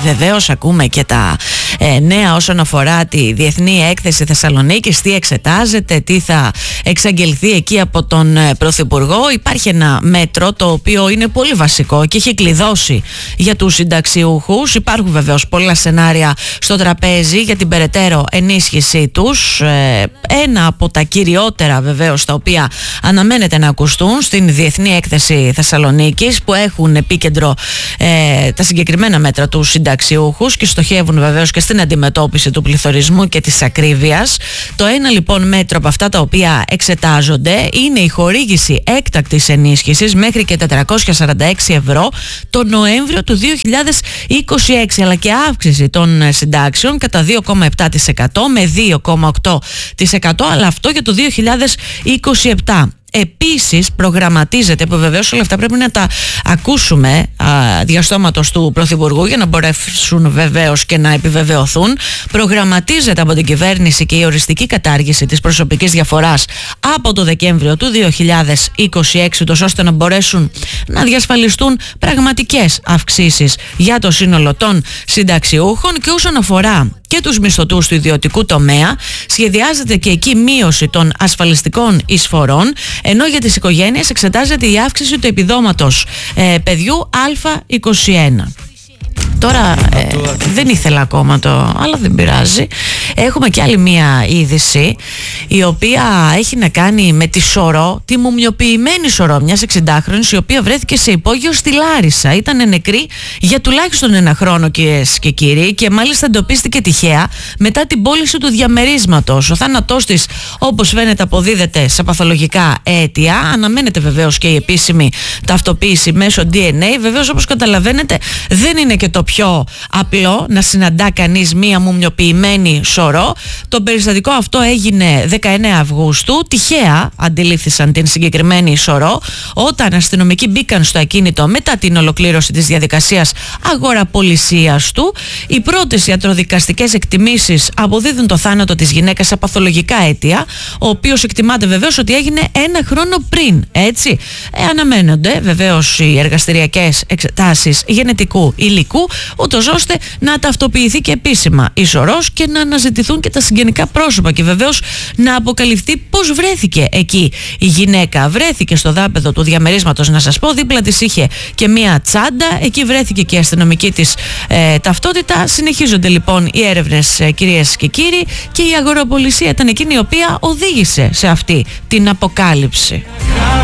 βεβαίως ακούμε και τα νέα όσον αφορά τη Διεθνή Έκθεση Θεσσαλονίκης, τι εξετάζεται, τι θα εξαγγελθεί εκεί από τον Πρωθυπουργό. Υπάρχει ένα μέτρο το οποίο είναι πολύ βασικό και έχει κλειδώσει για τους συνταξιούχους. Υπάρχουν βεβαίως πολλά σενάρια στο τραπέζι για την περαιτέρω ενίσχυσή τους. Ένα από τα κυριότερα βεβαίως τα οποία αναμένεται να ακουστούν στην Διεθνή Έκθεση Θεσσαλονίκης, που έχουν επίκεντρο τα συγκεκριμένα μέτρα του συνταξιούχους και στοχεύουν βεβαίως και στην αντιμετώπιση του πληθωρισμού και της ακρίβειας. Το ένα λοιπόν μέτρο από αυτά τα οποία εξετάζονται είναι η χορήγηση έκτακτης ενίσχυσης μέχρι και 446 ευρώ το Νοέμβριο του 2026, αλλά και αύξηση των συντάξεων κατά 2,7% με 2,8%, αλλά αυτό για το 2027. Επίσης προγραμματίζεται, που βεβαίως όλα αυτά πρέπει να τα ακούσουμε διαστόματος του Πρωθυπουργού για να μπορέσουν βεβαίως και να επιβεβαιωθούν, προγραμματίζεται από την κυβέρνηση και η οριστική κατάργηση της προσωπικής διαφοράς από το Δεκέμβριο του 2026, ώστε να μπορέσουν να διασφαλιστούν πραγματικές αυξήσεις για το σύνολο των συνταξιούχων. Και όσον αφορά και τους μισθωτούς του ιδιωτικού τομέα, σχεδιάζεται και εκεί μείωση των ασφαλιστικών εισφορών, ενώ για τις οικογένειες εξετάζεται η αύξηση του επιδόματος παιδιού Α21. Τώρα δεν ήθελα ακόμα αλλά δεν πειράζει. Έχουμε και άλλη μία είδηση, η οποία έχει να κάνει με τη Σωρό, τη μουμιοποιημένη Σωρό μιας 60χρονης, η οποία βρέθηκε σε υπόγειο στη Λάρισα. Ήταν νεκρή για τουλάχιστον ένα χρόνο, κυρίες και κύριοι, και μάλιστα εντοπίστηκε τυχαία μετά την πώληση του διαμερίσματος. Ο θάνατός της, όπως φαίνεται, αποδίδεται σε παθολογικά αίτια. Αναμένεται βεβαίως και η επίσημη ταυτοποίηση μέσω DNA. Βεβαίως, όπως καταλαβαίνετε, δεν είναι και το πιο απλό να συναντά κανείς μία μουμιοποιημένη Σωρό. Το περιστατικό αυτό έγινε 19 Αυγούστου. Τυχαία αντιλήφθησαν την συγκεκριμένη Σωρό όταν αστυνομικοί μπήκαν στο ακίνητο μετά την ολοκλήρωση της διαδικασίας αγοραπολισίας του. Οι πρώτες ιατροδικαστικές εκτιμήσεις αποδίδουν το θάνατο της γυναίκας σε παθολογικά αίτια, ο οποίος εκτιμάται βεβαίως ότι έγινε ένα χρόνο πριν. Έτσι, αναμένονται βεβαίως οι εργαστηριακές εξετάσεις γενετικού υλικού, ούτως ώστε να ταυτοποιηθεί και επίσημα η Σωρός και να αναζητηθούν και τα συγγενικά πρόσωπα και βεβαίως να αποκαλυφθεί πώς βρέθηκε εκεί η γυναίκα. Βρέθηκε στο δάπεδο του διαμερίσματος, να σας πω, δίπλα της είχε και μία τσάντα, εκεί βρέθηκε και η αστυνομική της ταυτότητα. Συνεχίζονται λοιπόν οι έρευνες, κυρίες και κύριοι, και η αγοραπολισία ήταν εκείνη η οποία οδήγησε σε αυτή την αποκάλυψη.